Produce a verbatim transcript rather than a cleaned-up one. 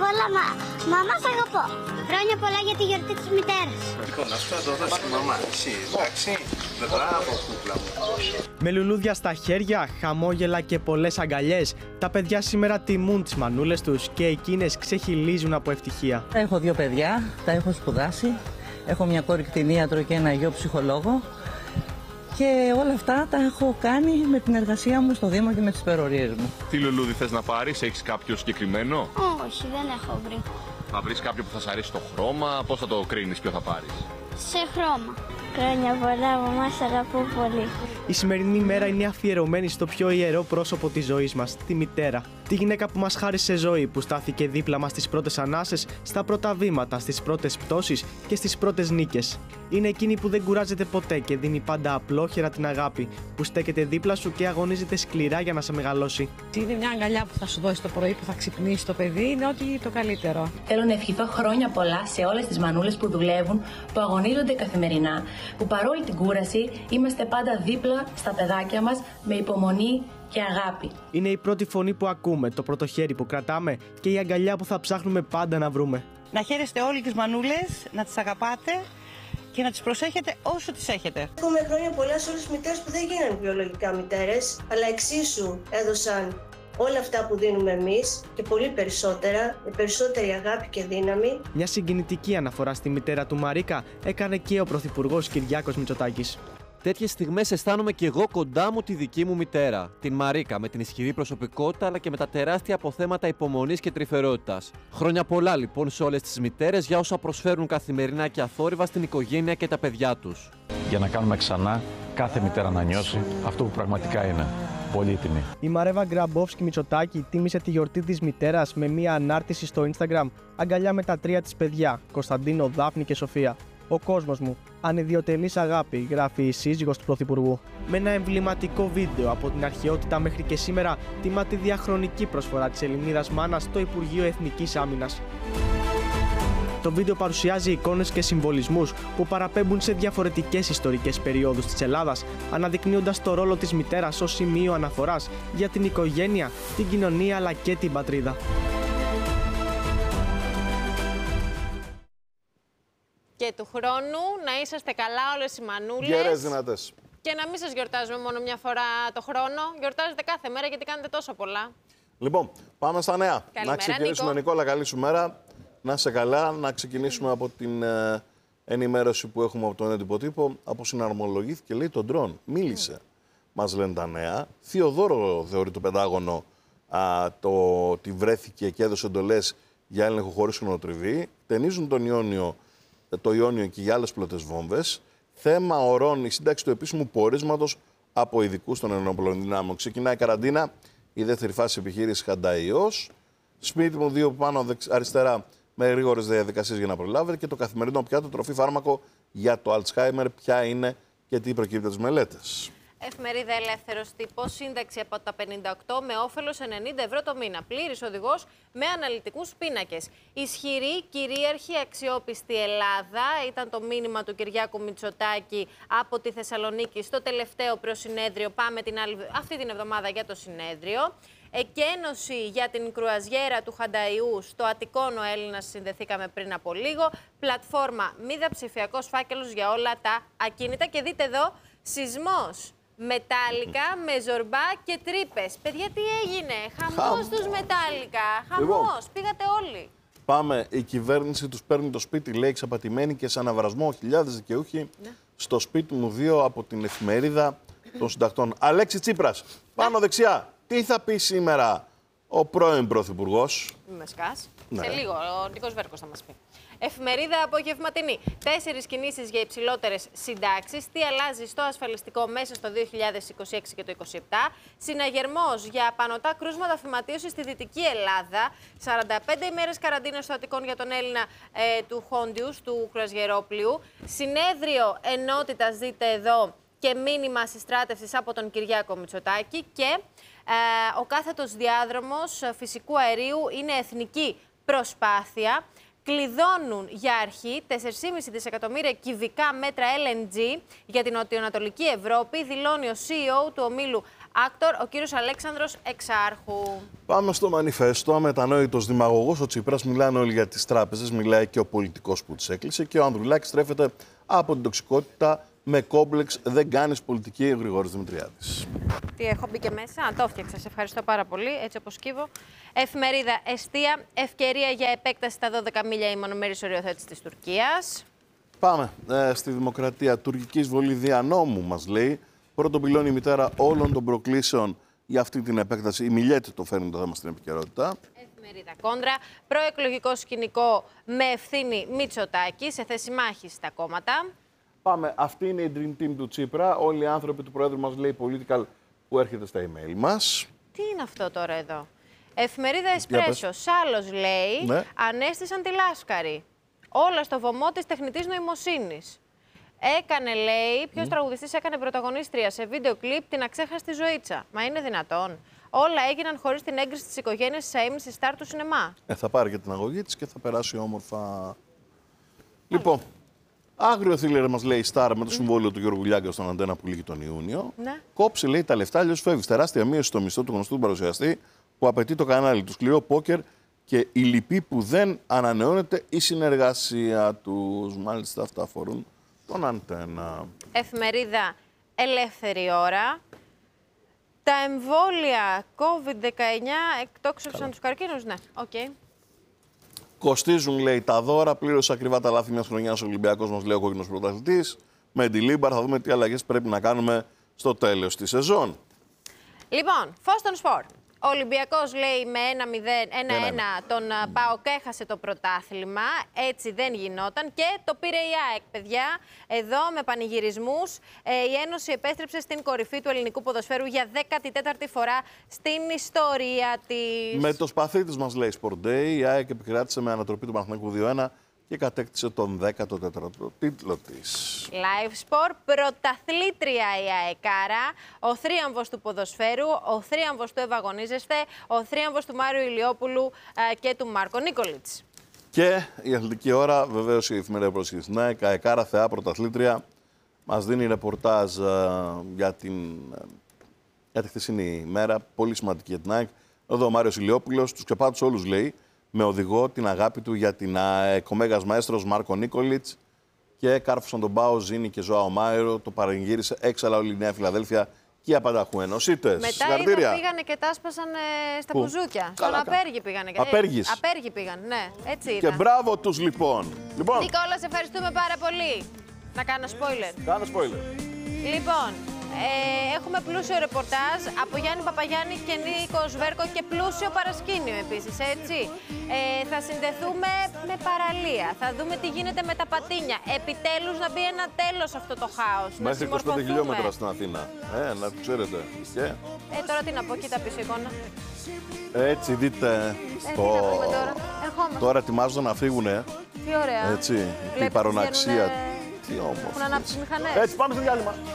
πολλά, μα... μαμά σ' αγαπώ. Χρόνια πολλά για τη γιορτή της μητέρας. Λοιπόν, να σου το δώσω στη μαμά. Εσύ, εντάξει. Μπράβο, κούκλα μου. Με λουλούδια στα χέρια, χαμόγελα και πολλές αγκαλιές, τα παιδιά σήμερα τιμούν τις μανούλες τους και εκείνες ξεχυλίζουν από ευτυχία. Έχω δύο παιδιά, τα έχω σπουδάσει. Έχω μια κόρη κτηνίατρο και ένα γιο ψυχολόγο. Και όλα αυτά τα έχω κάνει με την εργασία μου στο Δήμο και με τις υπερορίες μου. Τι λουλούδι θες να πάρεις, έχεις κάποιο συγκεκριμένο? Όχι, δεν έχω βρει. Θα βρεις κάποιο που θα σ' αρέσει το χρώμα, πώς θα το κρίνεις, ποιο θα πάρεις? Σε χρώμα. Χρόνια πολλά, μαμά, σ' αγαπώ πολύ. Η σημερινή μέρα είναι αφιερωμένη στο πιο ιερό πρόσωπο της ζωής μας, τη μητέρα. Τη γυναίκα που μας χάρισε ζωή, που στάθηκε δίπλα μας στις πρώτες ανάσες, στα πρώτα βήματα, στις πρώτες πτώσεις και στις πρώτες νίκες. Είναι εκείνη που δεν κουράζεται ποτέ και δίνει πάντα απλόχερα την αγάπη, που στέκεται δίπλα σου και αγωνίζεται σκληρά για να σε μεγαλώσει. Είναι μια αγκαλιά που θα σου δώσει το πρωί που θα ξυπνήσει το παιδί, είναι ό,τι το καλύτερο. Θέλω να ευχηθώ χρόνια πολλά σε όλες τις μανούλες που δουλεύουν, που αγωνίζονται καθημερινά, που παρόλη την κούραση είμαστε πάντα δίπλα στα παιδάκια μας με υπομονή και αγάπη. Είναι η πρώτη φωνή που ακούμε, το πρώτο χέρι που κρατάμε και η αγκαλιά που θα ψάχνουμε πάντα να βρούμε. Να χαίρεστε όλοι τις μανούλες, να τις αγαπάτε και να τις προσέχετε όσο τις έχετε. Έχουμε χρόνια πολλά σε όλες τις μητέρες που δεν γίνανε βιολογικά μητέρες, αλλά εξίσου έδωσαν όλα αυτά που δίνουμε εμείς και πολύ περισσότερα, με περισσότερη αγάπη και δύναμη. Μια συγκινητική αναφορά στη μητέρα του Μαρίκα έκανε και ο Πρωθυπουργός Κυριάκος Μητσοτάκης. Τέτοιες στιγμές αισθάνομαι και εγώ κοντά μου τη δική μου μητέρα, την Μαρίκα, με την ισχυρή προσωπικότητα αλλά και με τα τεράστια αποθέματα υπομονής και τρυφερότητας. Χρόνια πολλά λοιπόν σε όλες τις μητέρες για όσα προσφέρουν καθημερινά και αθόρυβα στην οικογένεια και τα παιδιά τους. Για να κάνουμε ξανά κάθε μητέρα να νιώσει αυτό που πραγματικά είναι. Πολύτιμη. Η Μαρέβα Γκραμπόφσκι Μητσοτάκη τίμησε τη γιορτή της μητέρας με μία ανάρτηση στο Instagram, αγκαλιά με τα τρία της παιδιά, Κωνσταντίνο, Δάφνη και Σοφία. Ο κόσμος μου, ανιδιοτελής αγάπη, γράφει η σύζυγος του Πρωθυπουργού. Με ένα εμβληματικό βίντεο από την αρχαιότητα μέχρι και σήμερα, τιμά τη διαχρονική προσφορά της Ελληνίδας μάνας στο Υπουργείο Εθνικής Άμυνας. Το βίντεο παρουσιάζει εικόνες και συμβολισμούς που παραπέμπουν σε διαφορετικές ιστορικές περιόδους της Ελλάδας, αναδεικνύοντας το ρόλο της μητέρας ως σημείο αναφοράς για την οικογένεια, την κοινωνία αλλά και την πατρίδα. Και του χρόνου να είσαστε καλά όλες οι μανούλες. Γερές δυνατές. Και να μην σας γιορτάζουμε μόνο μια φορά το χρόνο. Γιορτάζετε κάθε μέρα γιατί κάνετε τόσο πολλά. Λοιπόν, πάμε στα νέα. Καλημέρα, να ξεκινήσουμε, Νίκο. Νικόλα, καλή σου μέρα. Να είσαι καλά. Να ξεκινήσουμε από την ε, ενημέρωση που έχουμε από τον έντυπο τύπο. Αποσυναρμολογήθηκε, λέει, τον ντρόν. Μίλησε. Mm. Μας λένε τα νέα. Θειοδόρο θεωρεί το Πεντάγωνο α, το ότι βρέθηκε και έδωσε εντολές για έλεγχο χωρίς χρονοτριβή. Ταινίζουν τον Ιόνιο, το Ιόνιο και για άλλες πλωτές βόμβες. Θέμα ορών η σύνταξη του επίσημου πορίσματος από ειδικούς των ενόπλων δυνάμεων. Ξεκινάει καραντίνα, η δεύτερη φάση επιχείρηση Χανταϊός. Σπίτι μου δύο πάνω αριστερά με γρήγορες διαδικασίες για να προλάβετε. Και το καθημερινό πιάτο τροφή φάρμακο για το Alzheimer. Ποια είναι και τι προκύπτει από τις μελέτες. Εφημερίδα Ελεύθερος Τύπος, σύνταξη από τα πενήντα οκτώ με όφελος ενενήντα ευρώ το μήνα. Πλήρης οδηγός με αναλυτικούς πίνακες. Ισχυρή, κυρίαρχη, αξιόπιστη Ελλάδα ήταν το μήνυμα του Κυριάκου Μητσοτάκη από τη Θεσσαλονίκη στο τελευταίο προσυνέδριο. Πάμε την άλλη, αυτή την εβδομάδα για το συνέδριο. Εκένωση για την κρουαζιέρα του Χανταϊού στο Αττικόν ο Έλληνας, συνδεθήκαμε πριν από λίγο. Πλατφόρμα Μίδα, ψηφιακός φάκελος για όλα τα ακίνητα. Και δείτε εδώ, σεισμός. Μετάλλικα με ζορμπά και τρύπες. Παιδιά, τι έγινε? Χαμός Χαμ... τους Μετάλλικα. Χαμός. Λοιπόν, πήγατε όλοι. Πάμε. Η κυβέρνηση τους παίρνει το σπίτι, λέει, εξαπατημένη και σε αναβρασμό χιλιάδες δικαιούχοι. Ναι. Στο σπίτι μου δύο από την εφημερίδα των συντακτών. Αλέξη Τσίπρας, πάνω δεξιά. Τι θα πει σήμερα ο πρώην Πρωθυπουργός? Με σκάς. Ναι. Σε λίγο, ο Νίκος Βέρκος θα μας πει. Εφημερίδα απογευματινή. Τέσσερις κινήσεις για υψηλότερες συντάξεις. Τι αλλάζει στο ασφαλιστικό μέσα στο δύο χιλιάδες είκοσι έξι και το είκοσι επτά. Συναγερμός για πανωτά κρούσματα φυματίωσης στη Δυτική Ελλάδα. σαράντα πέντε ημέρες καραντίνα στο Αττικόν για τον Έλληνα ε, του Χόντιους, του κρουαζιερόπλοιου. Συνέδριο ενότητας, δείτε εδώ, και μήνυμα συστράτευσης από τον Κυριάκο Μητσοτάκη. Και ε, ο κάθετος διάδρομος φυσικού αερίου είναι εθνική προσπάθεια. Κλειδώνουν για αρχή τέσσερα κόμμα πέντε δισεκατομμύρια κυβικά μέτρα ελ εν τζι για την νοτιοανατολική Ευρώπη, δηλώνει ο σι ι ο του ομίλου άκτορ, ο κύριος Αλέξανδρος Εξάρχου. Πάμε στο μανιφέστο. Αμετανόητος δημαγωγός ο Τσίπρας. Μιλάνε όλοι για τις τράπεζες. Μιλάει και ο πολιτικός που τις έκλεισε. Και ο Ανδρουλάκης στρέφεται από την τοξικότητα με κόμπλεξ. Δεν κάνεις πολιτική, ο Γρηγόρης Δημητριάδης. Τι έχω μπει και μέσα. Το έφτιαξα. Σε ευχαριστώ πάρα πολύ. Έτσι όπως κύβω. Εφημερίδα Εστία. Ευκαιρία για επέκταση στα δώδεκα μίλια η μονομερής οριοθέτηση της Τουρκίας. Πάμε ε, στη Δημοκρατία. Τουρκική εισβολή δια νόμου, μας λέει. Πρώτον πυλώνει η μητέρα όλων των προκλήσεων για αυτή την επέκταση. Η Μιλέτη το φέρνει το θέμα στην επικαιρότητα. Εφημερίδα Κόντρα. Προεκλογικό σκηνικό με ευθύνη Μητσοτάκη σε θέση μάχης στα κόμματα. Πάμε. Αυτή είναι η Dream Team του Τσίπρα. Όλοι οι άνθρωποι του Προέδρου μας λέει political που έρχεται στα email μας. Τι είναι αυτό τώρα εδώ. Εφημερίδα Εσπρέσο. Σάλος λέει, ναι. Ανέστησαν τη Λάσκαρη. Όλα στο βωμό της τεχνητής νοημοσύνης. Έκανε, λέει, ποιος mm. τραγουδιστής έκανε πρωταγωνίστρια σε βίντεο κλιπ την αξέχαστη Ζωήτσα. Μα είναι δυνατόν. Όλα έγιναν χωρίς την έγκριση της οικογένειας της ΑΕΜ στη στάρ του σινεμά. Ε, θα πάρει και την αγωγή της και θα περάσει όμορφα. Mm. Λοιπόν, άγριο θύλερ μας λέει η Σταρ με το συμβόλαιο mm. του Γιώργου Λιάγκα στον Αντένα που λύγει τον Ιούνιο. Ναι. Κόψε, λέει, τα λεφτά, αλλιώς φεύγει. Τεράστια μείωση στο μισθό του γνωστού παρουσιαστή που απαιτεί το κανάλι του. Σκληρό πόκερ και η λυπή που δεν ανανεώνεται η συνεργασία τους. Μάλιστα, αυτά αφορούν τον Αντένα. Εφημερίδα Ελεύθερη Ώρα. Τα εμβόλια κόβιντ δεκαεννιά εκτόξευσαν τους καρκίνους. Ναι, οκ. Okay. Κοστίζουν, λέει, τα δώρα. Πλήρωσε ακριβά τα λάθη μιας χρονιάς ο Ολυμπιακός, μας λέει ο κόκκινος πρωταθλητής. Με τη Λίμπαρ θα δούμε τι αλλαγές πρέπει να κάνουμε στο τέλος της σεζόν. Λοιπόν, φως των σπορ. Ο Ολυμπιακός, λέει, με ένα μηδέν, ένα ένα τον ΠΑΟΚ έχασε το πρωτάθλημα. Έτσι δεν γινόταν. Και το πήρε η ΑΕΚ, παιδιά. Εδώ με πανηγυρισμούς. Ε, η Ένωση επέστρεψε στην κορυφή του ελληνικού ποδοσφαίρου για δέκατη τέταρτη φορά στην ιστορία της. Με το σπαθί της, μας λέει Sport Day, η ΑΕΚ επικράτησε με ανατροπή του Παναθηναϊκού δύο ένα και κατέκτησε τον δέκατο τέταρτο τίτλο της. Live Sport, πρωταθλήτρια η ΑΕΚάρα, ο θρίαμβος του ποδοσφαίρου, ο θρίαμβος του Ευαγωνίζεστε, ο θρίαμβος του Μάριου Ηλιόπουλου ε, και του Μάρκο Νίκολιτς. Και η Αθλητική Ώρα, βεβαίως η εφημερίδα πρόσχεσης της ΝΑΕΚ, ΑΕΚάρα, θεά πρωταθλήτρια, μας δίνει ρεπορτάζ ε, για, την, ε, για τη χθεσινή μέρα, πολύ σημαντική για την ΑΕΚ. Εδώ ο Μάριος Ηλιόπουλος, τους ξεπάτους όλους, λέει, με οδηγό την αγάπη του για την ΑΕΚ. Ο Μέγας Μαέστρος Μάρκο Νίκολιτς και κάρφωσαν τον Πάο, Ζήνη και Ζωάο Μάιρο. Το παραγγύρισε έξαλα όλη η Νέα Φιλαδέλφια και απανταχού ενωσίτες. Μετά είδα, πήγανε και τα σπάσαν στα μπουζούκια. Στον Απέργη πήγανε. Απέργης. Απέργη πήγαν, ναι. Έτσι ήταν. Και μπράβο τους λοιπόν. λοιπόν. Νικόλα, σε ευχαριστούμε πάρα πολύ. Να κάνω spoiler. Κάνω spoiler. Λοιπόν, ε, έχουμε πλούσιο ρεπορτάζ από Γιάννη Παπαγιάννη και Νίκο Σβέρκο και πλούσιο παρασκήνιο επίσης, έτσι. Ε, θα συνδεθούμε με παραλία, θα δούμε τι γίνεται με τα πατίνια. Επιτέλους να μπει ένα τέλος σε αυτό το χάος. Μέχρι είκοσι πέντε χιλιόμετρα στην Αθήνα. Ε, να το ξέρετε. Και... Ε, τώρα τι να πω, κοίτα πίσω εικόνα. Έτσι, δείτε. Ε, το... τι να πούμε τώρα. Ερχόμαστε. Τώρα ετοιμάζονται να φύγουνε. Τι ωραία. Έτσι, η παροναξία. Τι όμορφο. Έχουν ανάψει μηχανές. Έτσι, πάμε στο διάλειμμα.